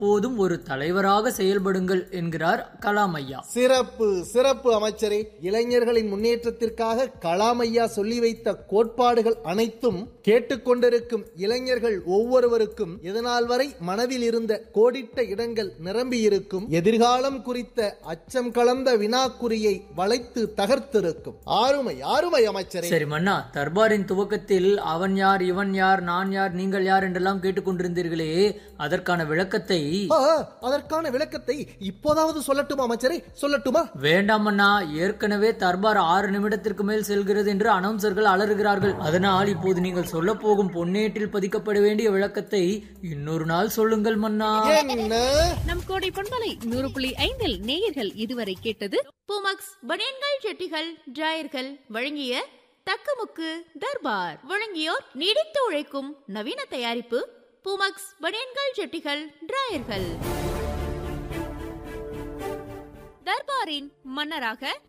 போதும் ஒரு தலைவராக செயல்படுங்கள் என்கிறார் கலாம் ஐயா. சிறப்பு சிறப்பு அமைச்சரே. இளைஞர்களின் முன்னேற்றத்திற்காக கலாம் ஐயா சொல்லி வைத்த கோட்பாடுகள் அனைத்தும் கேட்டுக்கொண்டிருக்கும் இளைஞர்கள் ஒவ்வொருவருக்கும் இதனால் வரை மனதில் இருந்த கோடிட்ட இடங்கள் நிரம்பியிருக்கும். எதிர்காலம் குறித்த அச்சம் கலந்த வினாக்குறியை வளைத்து தகர்த்திருக்கும். ஆறுமை ஆறுமை அமைச்சரே. சரி மன்னா, தர்பாரின் துவக்கத்தில் அவன் யார், இவன் யார், நான் யார், நீங்கள் யார் என்றெல்லாம் கேட்டுக்கொண்டிருந்தீர்களே, அதற்கான விளக்கத்தை இப்போதாவது சொல்லட்டுமா அமைச்சரே? சொல்லட்டுமா? வேண்டாம் அண்ணா, ஏற்கனவே தர்பார் 6 நிமிடத்திற்கு மேல் செல்கிறது என்று அனௌன்சர்கள் அலறுகிறார்கள். அதனால் இப்போது நீங்கள் சொல்ல போகும் பொன்னேட்டில் பதிக்கப்பட வேண்டிய விளக்கத்தை இன்னொரு நாள் சொல்லுங்கள் மன்னா. நம் கோடை பண்பலை 100.5 நேயர்கள் இதுவரை கேட்டது பூமக்ஸ் பனியன்கள் ஜெட்டிகள் டிராயர்கள் வழங்கிய தக்கமுக்கு தர்பார். வழங்கியோர் நீடித்து உழைக்கும் நவீன தயாரிப்பு பூமக்ஸ் பனியன்கள் ஜெட்டிகள் டிராயர்கள். தர்பாரின் மன்னராக